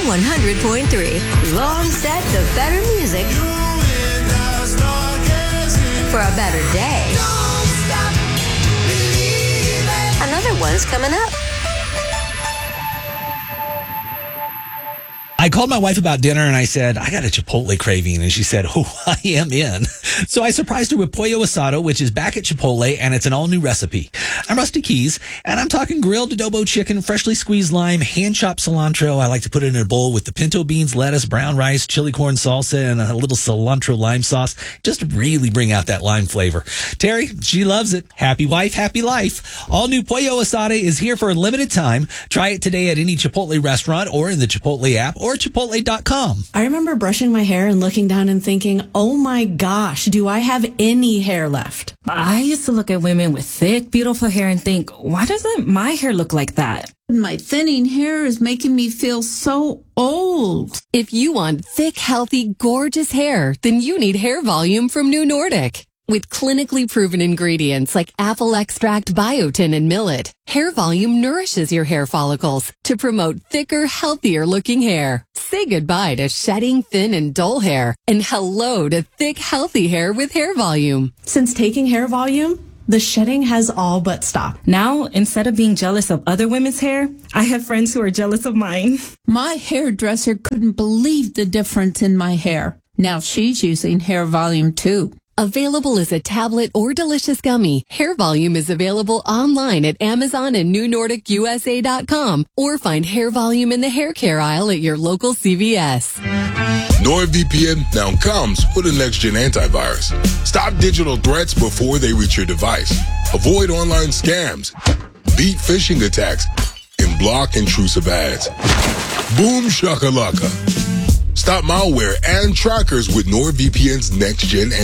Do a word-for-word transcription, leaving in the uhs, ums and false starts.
one hundred point three. Long sets of better music for a better day. Another one's coming up. I called my wife about dinner and I said, I got a Chipotle craving. And she said, oh, I am in. So I surprised her with Pollo Asado, which is back at Chipotle, and it's an all-new recipe. I'm Rusty Keys, and I'm talking grilled adobo chicken, freshly squeezed lime, hand-chopped cilantro. I like to put it in a bowl with the pinto beans, lettuce, brown rice, chili corn salsa, and a little cilantro lime sauce. Just to really bring out that lime flavor. Terry, she loves it. Happy wife, happy life. All new Pollo Asado is here for a limited time. Try it today at any Chipotle restaurant or in the Chipotle app or chipotle dot com. I remember brushing my hair and looking down and thinking, oh my gosh, do I have any hair left? I used to look at women with thick, beautiful hair and think, why doesn't my hair look like that? My thinning hair is making me feel so old. If you want thick, healthy, gorgeous hair, then you need Hair Volume from New Nordic. With clinically proven ingredients like apple extract, biotin, and millet, Hair Volume nourishes your hair follicles to promote thicker, healthier looking hair. Say goodbye to shedding, thin, and dull hair, and hello to thick, healthy hair with Hair Volume. Since taking Hair Volume, the shedding has all but stopped. Now, instead of being jealous of other women's hair, I have friends who are jealous of mine. My hairdresser couldn't believe the difference in my hair. Now she's using Hair Volume too. Available as a tablet or delicious gummy, Hair Volume is available online at Amazon and New Nordic U S A dot com, or find Hair Volume in the hair care aisle at your local C V S. NordVPN now comes with a next-gen antivirus. Stop digital threats before they reach your device. Avoid online scams, beat phishing attacks, and block intrusive ads. Boom shakalaka. Stop malware and trackers with NordVPN's next-gen